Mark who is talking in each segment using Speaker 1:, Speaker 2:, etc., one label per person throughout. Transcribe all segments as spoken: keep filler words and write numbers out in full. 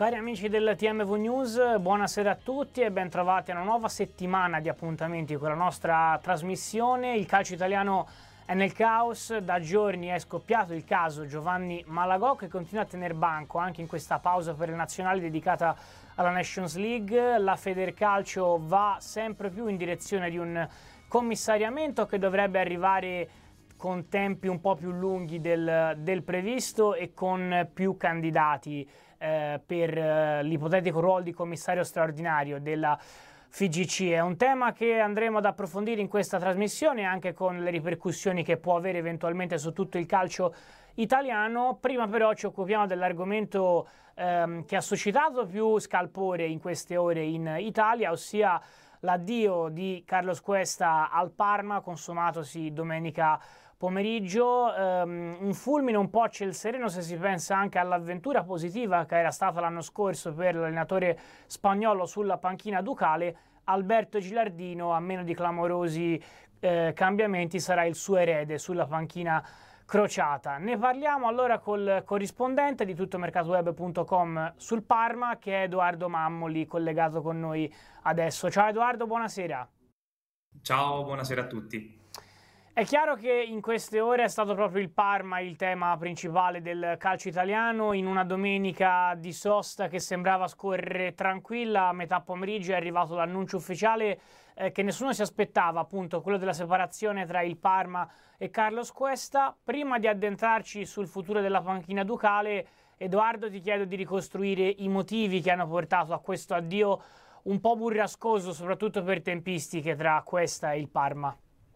Speaker 1: Cari amici del T M V News, buonasera a tutti e ben trovati a una nuova settimana di appuntamenti con la nostra trasmissione. Il calcio italiano è nel caos, da giorni è scoppiato il caso Giovanni Malagò, che continua a tener banco anche in questa pausa per le nazionali dedicata alla Nations League. La Federcalcio va sempre più in direzione di un commissariamento che dovrebbe arrivare con tempi un po' più lunghi del, del previsto e con più candidati eh, per eh, l'ipotetico ruolo di commissario straordinario della F I G C. È un tema che andremo ad approfondire in questa trasmissione, anche con le ripercussioni che può avere eventualmente su tutto il calcio italiano. Prima però ci occupiamo dell'argomento ehm, che ha suscitato più scalpore in queste ore in Italia, ossia l'addio di Carlos Cuesta al Parma, consumatosi domenica pomeriggio. Um, un fulmine un po' a ciel sereno se si pensa anche all'avventura positiva che era stata l'anno scorso per l'allenatore spagnolo sulla panchina ducale. Alberto Gilardino, a meno di clamorosi eh, cambiamenti, sarà il suo erede sulla panchina crociata. Ne parliamo allora col corrispondente di tuttomercatoweb punto com sul Parma, che è Edoardo Mammoli, collegato con noi adesso. Ciao Edoardo, buonasera.
Speaker 2: Ciao, buonasera a tutti.
Speaker 1: È chiaro che in queste ore è stato proprio il Parma il tema principale del calcio italiano. In una domenica di sosta che sembrava scorrere tranquilla, a metà pomeriggio è arrivato l'annuncio ufficiale eh, che nessuno si aspettava, appunto quello della separazione tra il Parma e Carlos Cuesta. Prima di addentrarci sul futuro della panchina ducale, Edoardo, ti chiedo di ricostruire i motivi che hanno portato a questo addio un po' burrascoso, soprattutto per tempistiche, tra Cuesta e il Parma.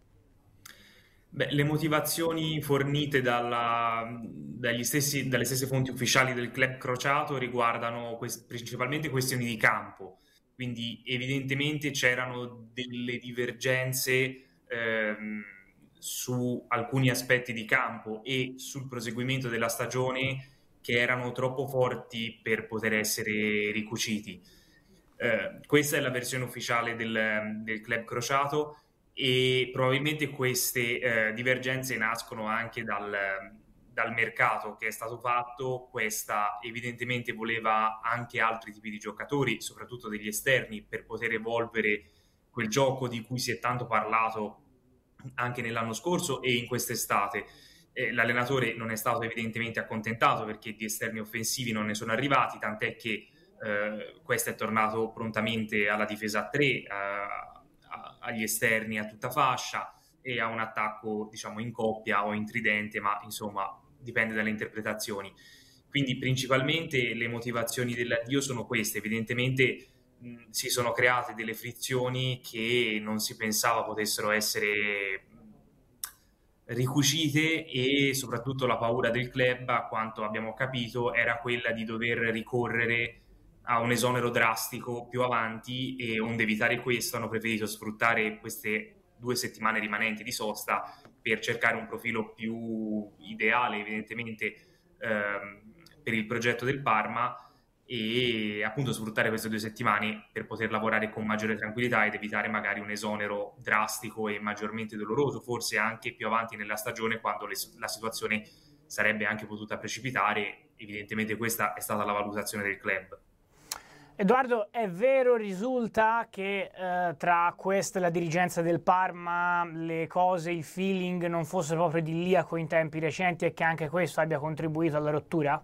Speaker 2: Beh, le motivazioni fornite dalla, dagli stessi, dalle stesse fonti ufficiali del club crociato riguardano quest- principalmente questioni di campo, quindi evidentemente c'erano delle divergenze ehm, su alcuni aspetti di campo e sul proseguimento della stagione che erano troppo forti per poter essere ricuciti. Eh, questa è la versione ufficiale del, del club crociato. E probabilmente queste eh, divergenze nascono anche dal, dal mercato che è stato fatto. Questa evidentemente voleva anche altri tipi di giocatori, soprattutto degli esterni, per poter evolvere quel gioco di cui si è tanto parlato anche nell'anno scorso e in quest'estate. Eh, l'allenatore non è stato evidentemente accontentato perché di esterni offensivi non ne sono arrivati, tant'è che eh, questo è tornato prontamente alla difesa a tre, eh, agli esterni a tutta fascia e a un attacco, diciamo, in coppia o in tridente, ma insomma dipende dalle interpretazioni. Quindi principalmente le motivazioni dell'addio sono queste. Evidentemente mh, si sono create delle frizioni che non si pensava potessero essere ricucite, e soprattutto la paura del club, a quanto abbiamo capito, era quella di dover ricorrere a un esonero drastico più avanti, e onde evitare questo hanno preferito sfruttare queste due settimane rimanenti di sosta per cercare un profilo più ideale evidentemente ehm, per il progetto del Parma, e appunto sfruttare queste due settimane per poter lavorare con maggiore tranquillità ed evitare magari un esonero drastico e maggiormente doloroso, forse anche più avanti nella stagione, quando le, la situazione sarebbe anche potuta precipitare. Evidentemente questa è stata la valutazione del club.
Speaker 1: Edoardo, è vero, risulta che eh, tra questa e la dirigenza del Parma le cose, il feeling non fosse proprio idilliaco in tempi recenti e che anche questo abbia contribuito alla rottura?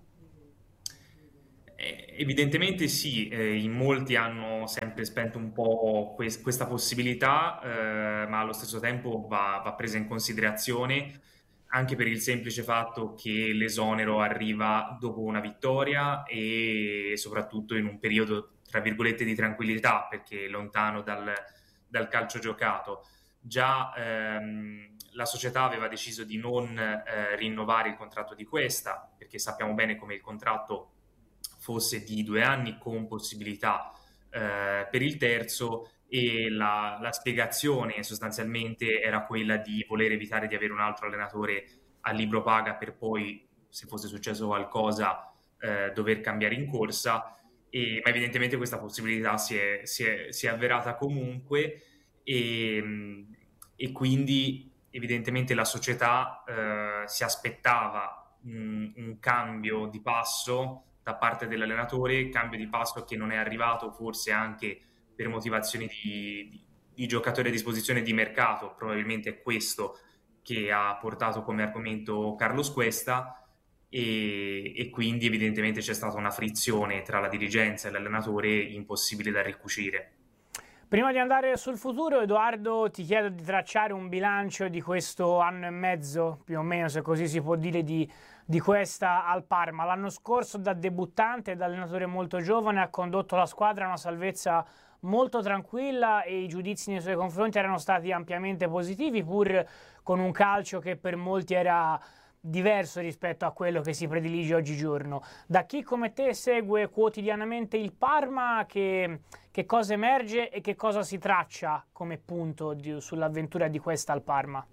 Speaker 2: Eh, evidentemente sì, eh, in molti hanno sempre spento un po' que- questa possibilità, eh, ma allo stesso tempo va, va presa in considerazione anche per il semplice fatto che l'esonero arriva dopo una vittoria e soprattutto in un periodo, tra virgolette, di tranquillità, perché lontano dal, dal calcio giocato. Già ehm, la società aveva deciso di non eh, rinnovare il contratto di Cuesta, perché sappiamo bene come il contratto fosse di due anni con possibilità eh, per il terzo, e la, la spiegazione sostanzialmente era quella di voler evitare di avere un altro allenatore a libro paga per poi, se fosse successo qualcosa, eh, dover cambiare in corsa. E, ma evidentemente questa possibilità si è, si è, si è avverata comunque, e, e quindi evidentemente la società eh, si aspettava un, un cambio di passo da parte dell'allenatore, cambio di passo che non è arrivato forse anche per motivazioni di, di, di giocatori a disposizione di mercato, probabilmente è questo che ha portato come argomento Carlos Cuesta, e, e quindi evidentemente c'è stata una frizione tra la dirigenza e l'allenatore impossibile da ricucire.
Speaker 1: Prima di andare sul futuro, Edoardo, ti chiedo di tracciare un bilancio di questo anno e mezzo, più o meno, se così si può dire, di, di Cuesta al Parma. L'anno scorso, da debuttante e da allenatore molto giovane, ha condotto la squadra a una salvezza molto tranquilla e i giudizi nei suoi confronti erano stati ampiamente positivi, pur con un calcio che per molti era diverso rispetto a quello che si predilige oggigiorno. Da chi come te segue quotidianamente il Parma, che, che cosa emerge e che cosa si traccia come punto di, sull'avventura di Cuesta al Parma?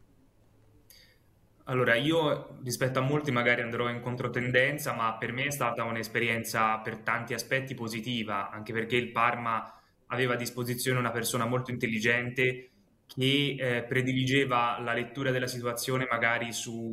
Speaker 2: Allora, io rispetto a molti magari andrò in controtendenza, ma per me è stata un'esperienza per tanti aspetti positiva, anche perché il Parma aveva a disposizione una persona molto intelligente che eh, prediligeva la lettura della situazione magari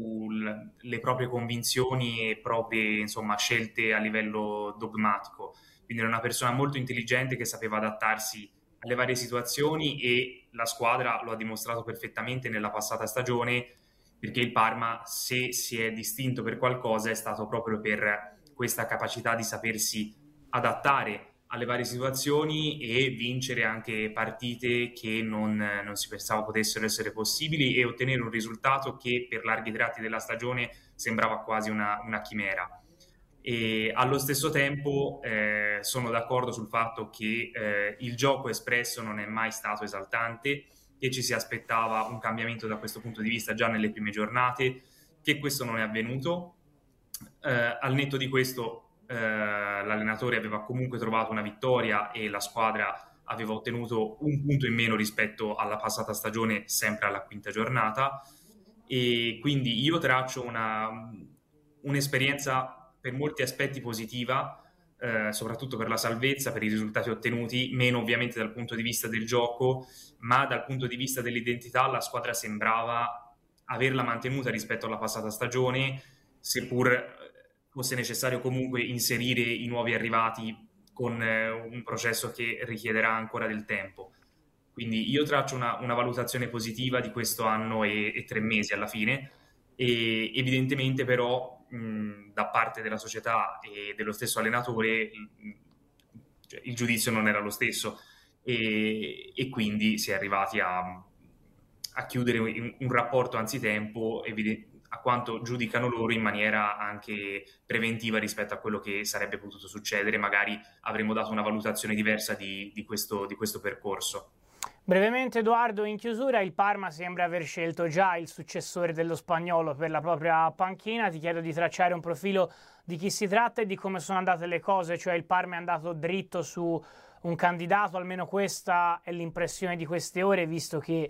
Speaker 2: sulle proprie convinzioni e proprie, insomma, scelte a livello dogmatico. Quindi era una persona molto intelligente che sapeva adattarsi alle varie situazioni e la squadra lo ha dimostrato perfettamente nella passata stagione, perché il Parma, se si è distinto per qualcosa, è stato proprio per questa capacità di sapersi adattare alle varie situazioni e vincere anche partite che non, non si pensava potessero essere possibili e ottenere un risultato che per larghi tratti della stagione sembrava quasi una, una chimera. E allo stesso tempo eh, sono d'accordo sul fatto che eh, il gioco espresso non è mai stato esaltante, che ci si aspettava un cambiamento da questo punto di vista già nelle prime giornate, che questo non è avvenuto. Eh, al netto di questo eh, l'allenatore aveva comunque trovato una vittoria e la squadra aveva ottenuto un punto in meno rispetto alla passata stagione, sempre alla quinta giornata, e quindi io traccio una, un'esperienza per molti aspetti positiva, eh, soprattutto per la salvezza, per i risultati ottenuti, meno ovviamente dal punto di vista del gioco, ma dal punto di vista dell'identità la squadra sembrava averla mantenuta rispetto alla passata stagione, seppur fosse necessario comunque inserire i nuovi arrivati con eh, un processo che richiederà ancora del tempo. Quindi io traccio una, una valutazione positiva di questo anno e, e tre mesi alla fine, e evidentemente però mh, da parte della società e dello stesso allenatore mh, cioè, il giudizio non era lo stesso, e, e quindi si è arrivati a, a chiudere un, un rapporto anzitempo, evidente, a quanto giudicano loro, in maniera anche preventiva rispetto a quello che sarebbe potuto succedere. Magari avremmo dato una valutazione diversa di, di, questo, di questo percorso.
Speaker 1: Brevemente, Edoardo, in chiusura, il Parma sembra aver scelto già il successore dello Spagnolo per la propria panchina. Ti chiedo di tracciare un profilo di chi si tratta e di come sono andate le cose, cioè il Parma è andato dritto su un candidato, almeno questa è l'impressione di queste ore, visto che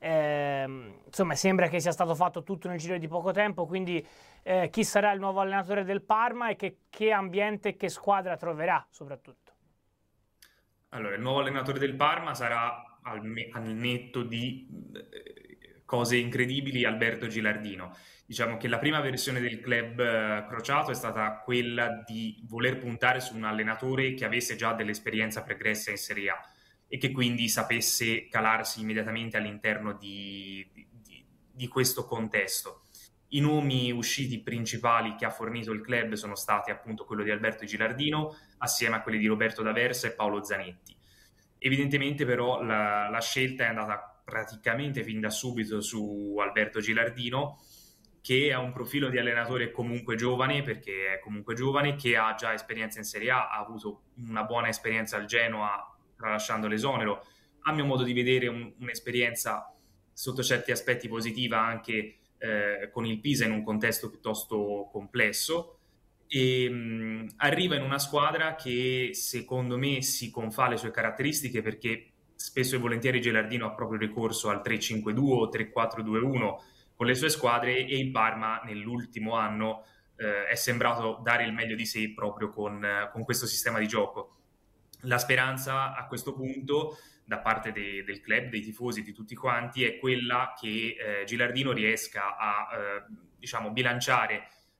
Speaker 1: eh, insomma sembra che sia stato fatto tutto nel giro di poco tempo. Quindi eh, chi sarà il nuovo allenatore del Parma e che, che ambiente e che squadra troverà soprattutto?
Speaker 2: Allora, il nuovo allenatore del Parma sarà, al, al netto di eh, cose incredibili, Alberto Gilardino. Diciamo che la prima versione del club eh, crociato è stata quella di voler puntare su un allenatore che avesse già dell'esperienza pregressa in Serie A e che quindi sapesse calarsi immediatamente all'interno di, di, di questo contesto. I nomi usciti principali che ha fornito il club sono stati appunto quello di Alberto Gilardino, assieme a quelli di Roberto D'Aversa e Paolo Zanetti. Evidentemente però la, la scelta è andata praticamente fin da subito su Alberto Gilardino, che ha un profilo di allenatore comunque giovane, perché è comunque giovane, che ha già esperienza in Serie A, ha avuto una buona esperienza al Genoa, tralasciando l'esonero. A mio modo di vedere un, un'esperienza sotto certi aspetti positiva anche eh, con il Pisa in un contesto piuttosto complesso, e mh, arriva in una squadra che secondo me si confà le sue caratteristiche, perché spesso e volentieri Gilardino ha proprio ricorso al tre cinque due o tre quattro due uno con le sue squadre, e il Parma nell'ultimo anno eh, è sembrato dare il meglio di sé proprio con, eh, con questo sistema di gioco. La speranza a questo punto da parte de, del club, dei tifosi, di tutti quanti, è quella che eh, Gilardino riesca a eh, diciamo bilanciare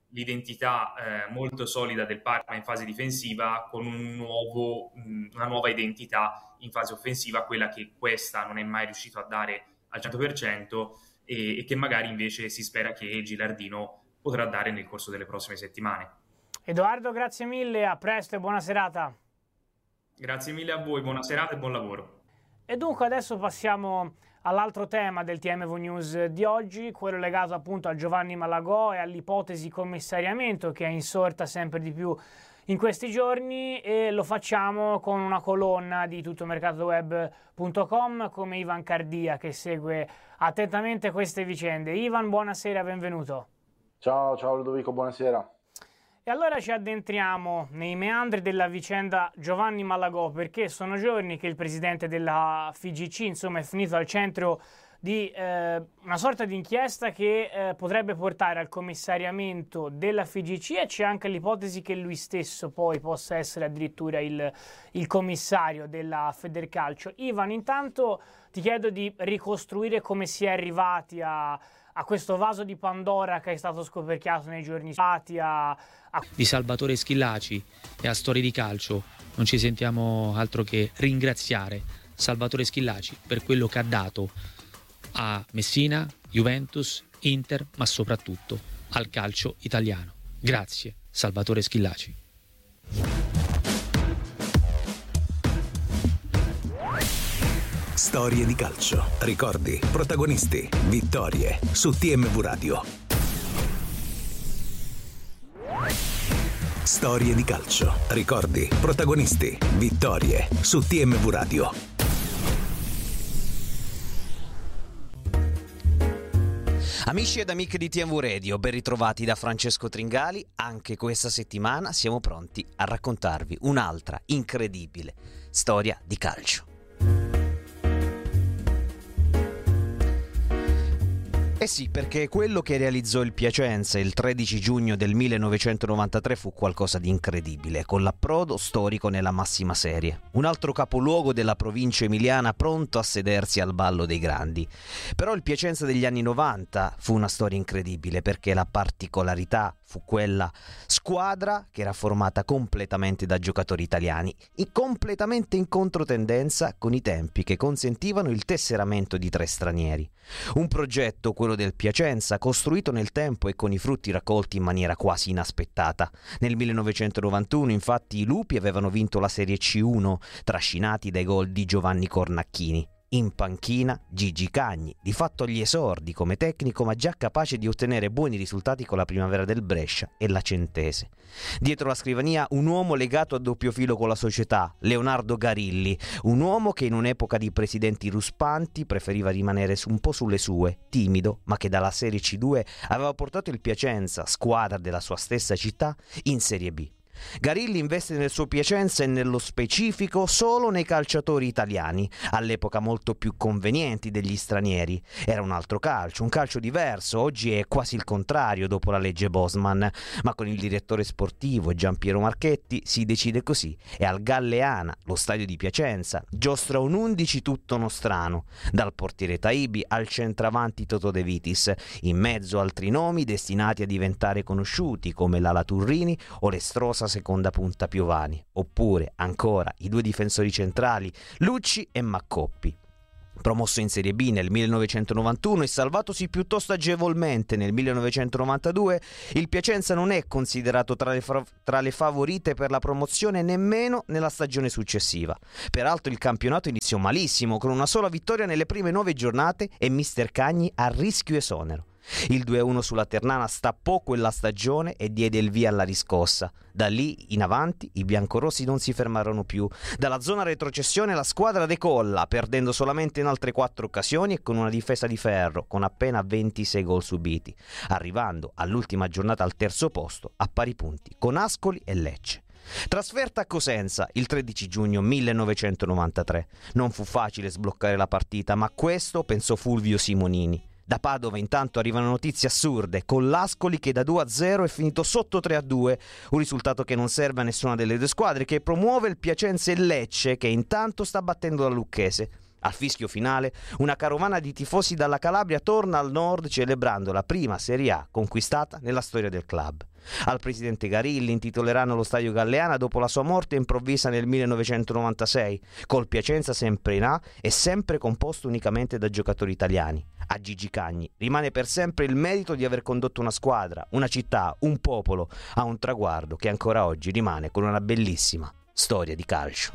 Speaker 2: l'identità eh, molto solida del Parma in fase difensiva con un nuovo, mh, una nuova identità in fase offensiva, quella che questa non è mai riuscito a dare al cento per cento e, e che magari invece si spera che Gilardino potrà dare nel corso delle prossime settimane.
Speaker 1: Edoardo, grazie mille, a presto e buona serata.
Speaker 2: Grazie mille a voi, buona serata e buon lavoro.
Speaker 1: E dunque adesso passiamo all'altro tema del T M V News di oggi, quello legato appunto a Giovanni Malagò e all'ipotesi commissariamento che è insorta sempre di più in questi giorni, e lo facciamo con una colonna di tuttomercatoweb punto com come Ivan Cardia, che segue attentamente queste vicende. Ivan, buonasera, benvenuto.
Speaker 3: Ciao, ciao Ludovico, buonasera.
Speaker 1: E allora ci addentriamo nei meandri della vicenda Giovanni Malagò, perché sono giorni che il presidente della F I G C insomma è finito al centro di eh, una sorta di inchiesta che eh, potrebbe portare al commissariamento della F I G C, e c'è anche l'ipotesi che lui stesso poi possa essere addirittura il, il commissario della Federcalcio. Ivan, intanto ti chiedo di ricostruire come si è arrivati a, a questo vaso di Pandora che è stato scoperchiato nei giorni passati. A, a...
Speaker 4: Di Salvatore Schillaci e a Storie di Calcio non ci sentiamo altro che ringraziare Salvatore Schillaci per quello che ha dato a Messina, Juventus, Inter, ma soprattutto al calcio italiano. Grazie Salvatore Schillaci.
Speaker 5: Storie di calcio, ricordi, protagonisti, vittorie su T M V Radio. Storie di calcio, ricordi, protagonisti, vittorie su T M V Radio.
Speaker 6: Amici ed amiche di T M V Radio, ben ritrovati da Francesco Tringali. Anche questa settimana siamo pronti a raccontarvi un'altra incredibile storia di calcio. Eh sì, perché quello che realizzò il Piacenza il tredici giugno del millenovecentonovantatré fu qualcosa di incredibile, con l'approdo storico nella massima serie. Un altro capoluogo della provincia emiliana pronto a sedersi al ballo dei grandi. Però il Piacenza degli anni novanta fu una storia incredibile, perché la particolarità fu quella squadra che era formata completamente da giocatori italiani, e completamente in controtendenza con i tempi che consentivano il tesseramento di tre stranieri. Un progetto, quello del Piacenza, costruito nel tempo e con i frutti raccolti in maniera quasi inaspettata. Nel millenovecentonovantuno, infatti, i Lupi avevano vinto la Serie C uno, trascinati dai gol di Giovanni Cornacchini. In panchina Gigi Cagni, di fatto agli esordi come tecnico, ma già capace di ottenere buoni risultati con la Primavera del Brescia e la Centese. Dietro la scrivania un uomo legato a doppio filo con la società, Leonardo Garilli, un uomo che in un'epoca di presidenti ruspanti preferiva rimanere un po' sulle sue, timido, ma che dalla Serie C due aveva portato il Piacenza, squadra della sua stessa città, in Serie B. Garilli investe nel suo Piacenza e nello specifico solo nei calciatori italiani, all'epoca molto più convenienti degli stranieri. Era un altro calcio, un calcio diverso, oggi è quasi il contrario dopo la legge Bosman, ma con il direttore sportivo Giampiero Marchetti si decide così, e al Galleana, lo stadio di Piacenza, giostra un undici tutto nostrano, dal portiere Taibi al centravanti Totò De Vitis, in mezzo altri nomi destinati a diventare conosciuti come Lala Turrini o l'estrosa seconda punta Piovani, oppure ancora i due difensori centrali Lucci e Maccoppi. Promosso in Serie B nel millenovecentonovantuno e salvatosi piuttosto agevolmente nel millenovecentonovantadue, il Piacenza non è considerato tra le, fra- tra le favorite per la promozione nemmeno nella stagione successiva. Peraltro il campionato iniziò malissimo, con una sola vittoria nelle prime nove giornate e mister Cagni a rischio esonero. Il due a uno sulla Ternana stappò quella stagione e diede il via alla riscossa. Da lì in avanti i biancorossi non si fermarono più. Dalla zona retrocessione la squadra decolla, perdendo solamente in altre quattro occasioni e con una difesa di ferro, con appena ventisei gol subiti, arrivando all'ultima giornata al terzo posto, a pari punti, con Ascoli e Lecce. Trasferta a Cosenza il tredici giugno millenovecentonovantatré. Non fu facile sbloccare la partita, ma questo pensò Fulvio Simonini. Da Padova intanto arrivano notizie assurde, con l'Ascoli che da due a zero è finito sotto tre a due, un risultato che non serve a nessuna delle due squadre, che promuove il Piacenza e Lecce, che intanto sta battendo la Lucchese. Al fischio finale, una carovana di tifosi dalla Calabria torna al nord celebrando la prima Serie A conquistata nella storia del club. Al presidente Garilli intitoleranno lo stadio Galleana dopo la sua morte improvvisa nel millenovecentonovantasei, col Piacenza sempre in A e sempre composto unicamente da giocatori italiani. A Gigi Cagni rimane per sempre il merito di aver condotto una squadra, una città, un popolo a un traguardo che ancora oggi rimane con una bellissima storia di calcio.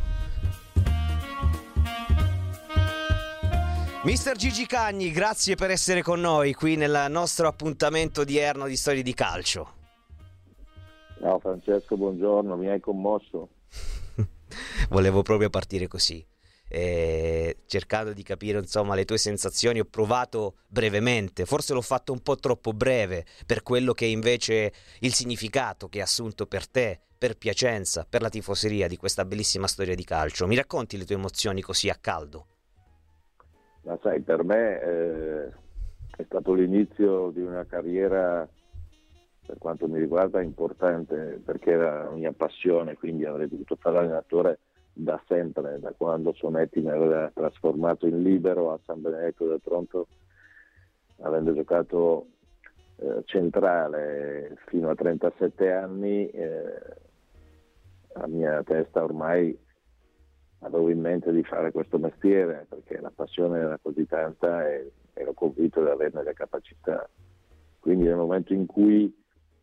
Speaker 6: Mister Gigi Cagni, grazie per essere con noi qui nel nostro appuntamento odierno di Storie di Calcio.
Speaker 7: Ciao Francesco, buongiorno, mi hai commosso.
Speaker 6: Volevo proprio partire così, eh, cercando di capire insomma le tue sensazioni. Ho provato brevemente, forse l'ho fatto un po' troppo breve per quello che è invece il significato che ha assunto per te, per Piacenza, per la tifoseria di questa bellissima storia di calcio. Mi racconti le tue emozioni così a caldo?
Speaker 7: Ma sai, per me eh, è stato l'inizio di una carriera, per quanto mi riguarda, importante, perché era la mia passione, quindi avrei dovuto fare allenatore da sempre, da quando Sonetti mi aveva trasformato in libero a San Benedetto del Tronto, avendo giocato eh, centrale fino a trentasette anni. Eh, la mia testa ormai avevo in mente di fare questo mestiere perché la passione era così tanta e ero convinto di averne le capacità. Quindi nel momento in cui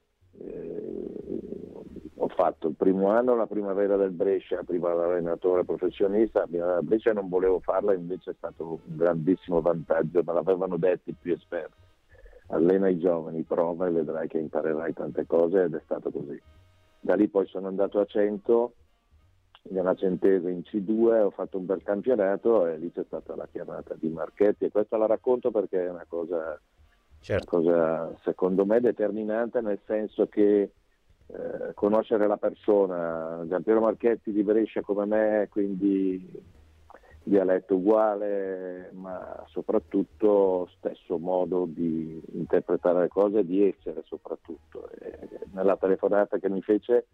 Speaker 7: eh, ho fatto il primo anno la primavera del Brescia, prima l'allenatore professionista, a Brescia non volevo farla, invece è stato un grandissimo vantaggio, me l'avevano detto i più esperti. Allena i giovani, prova e vedrai che imparerai tante cose, ed è stato così. Da lì poi sono andato a Cento, nella Centese in C due, ho fatto un bel campionato e lì c'è stata la chiamata di Marchetti, e questa la racconto perché è una cosa, certo. una cosa secondo me determinante, nel senso che eh, conoscere la persona, Giampiero Marchetti di Brescia come me, quindi dialetto uguale, ma soprattutto stesso modo di interpretare le cose e di essere soprattutto. E nella telefonata che mi fece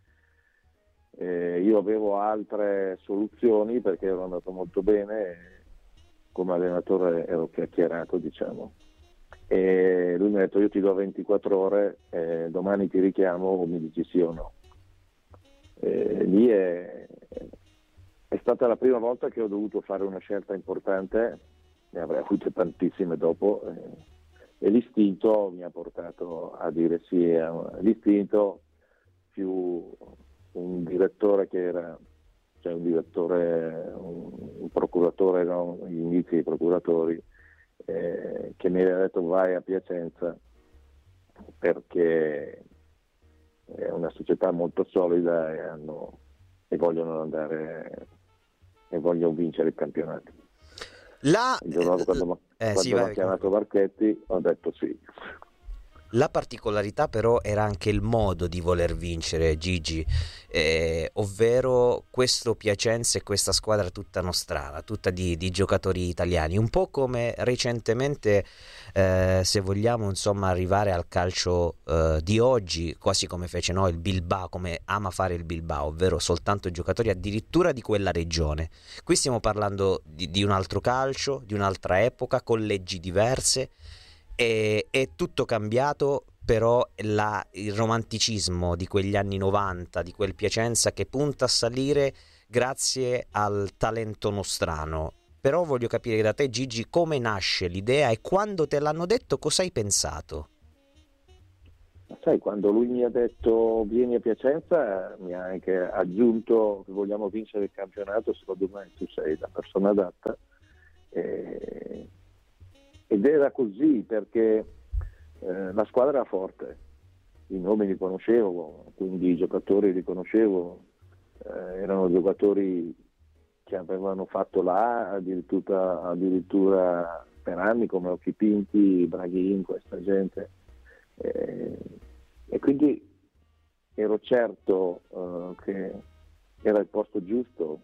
Speaker 7: Eh, io avevo altre soluzioni perché ero andato molto bene e come allenatore ero chiacchierato, diciamo, e lui mi ha detto: io ti do ventiquattro ore, eh, domani ti richiamo o mi dici sì o no. E lì è, è stata la prima volta che ho dovuto fare una scelta importante, ne avrei avute tantissime dopo, eh, e l'istinto mi ha portato a dire sì. L'istinto più un direttore che era, cioè un direttore, un, un procuratore, no? Gli inizi dei procuratori, eh, che mi aveva detto: vai a Piacenza perché è una società molto solida e, hanno, e vogliono andare e vogliono vincere il campionato.
Speaker 6: La...
Speaker 7: Il giorno dopo, quando,
Speaker 6: eh,
Speaker 7: quando
Speaker 6: sì,
Speaker 7: ho
Speaker 6: vai,
Speaker 7: chiamato Marchetti, ho detto sì.
Speaker 6: La particolarità però era anche il modo di voler vincere, Gigi, eh, ovvero questo Piacenza e questa squadra tutta nostrana, tutta di, di giocatori italiani, un po' come recentemente, eh, se vogliamo insomma arrivare al calcio eh, di oggi, quasi come fece no, il Bilbao, come ama fare il Bilbao, ovvero soltanto giocatori addirittura di quella regione. Qui stiamo parlando di, di un altro calcio, di un'altra epoca, con leggi diverse. E, è tutto cambiato, però la, il romanticismo di quegli anni novanta, di quel Piacenza che punta a salire grazie al talento nostrano. Però voglio capire da te, Gigi, come nasce l'idea e quando te l'hanno detto cosa hai pensato?
Speaker 7: Sai, quando lui mi ha detto vieni a Piacenza, mi ha anche aggiunto che vogliamo vincere il campionato, secondo me tu sei la persona adatta. E... Ed era così perché eh, la squadra era forte, i nomi li conoscevo, quindi i giocatori li conoscevo, eh, erano giocatori che avevano fatto la A addirittura, addirittura per anni, come Occhi Pinti, Braghin, questa gente, eh, e quindi ero certo eh, che era il posto giusto.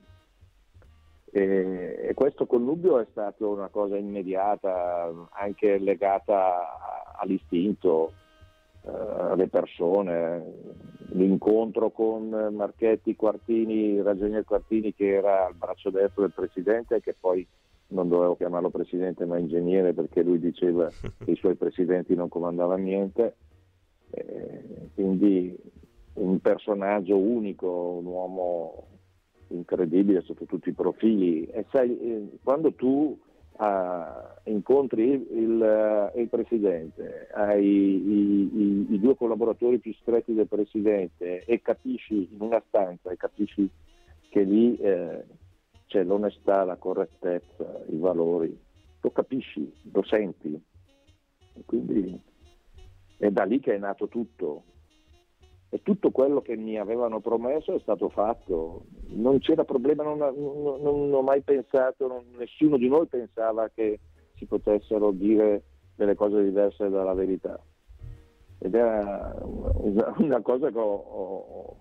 Speaker 7: E, e questo connubio è stato una cosa immediata, anche legata all'istinto, eh, alle persone, l'incontro con Marchetti, Quartini, Ragionier Quartini, che era al braccio destro del presidente, che poi non dovevo chiamarlo presidente ma ingegnere perché lui diceva che i suoi presidenti non comandavano niente, Eh, quindi un personaggio unico, un uomo incredibile sotto tutti i profili. E sai, eh, quando tu ah, incontri il, il, il presidente, hai i, i, i due collaboratori più stretti del presidente e capisci in una stanza e capisci che lì eh, c'è l'onestà, la correttezza, i valori, lo capisci, lo senti, e quindi è da lì che è nato tutto. E tutto quello che mi avevano promesso è stato fatto, non c'era problema, non, non, non ho mai pensato, non, nessuno di noi pensava che si potessero dire delle cose diverse dalla verità. Ed era una, una cosa che ho, ho,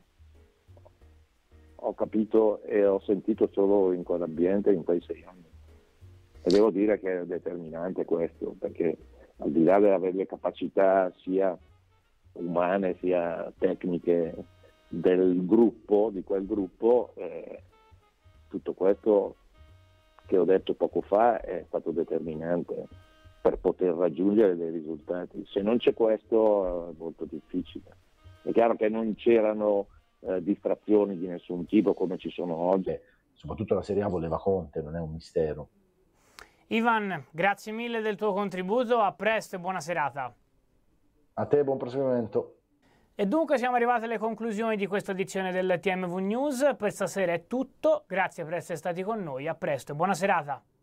Speaker 7: ho capito e ho sentito solo in quell'ambiente, in quei sei anni. E devo dire che è determinante questo, perché al di là di avere le capacità sia umane sia tecniche del gruppo, di quel gruppo, eh, tutto questo che ho detto poco fa è stato determinante per poter raggiungere dei risultati. Se non c'è questo è molto difficile. È chiaro che non c'erano eh, distrazioni di nessun tipo come ci sono oggi.
Speaker 3: Soprattutto la Serie A voleva Conte, non è un mistero.
Speaker 1: Ivan, grazie mille del tuo contributo, a presto e buona serata.
Speaker 3: A te, buon proseguimento.
Speaker 1: E dunque siamo arrivati alle conclusioni di questa edizione del T M V News. Per stasera è tutto, grazie per essere stati con noi, a presto e buona serata.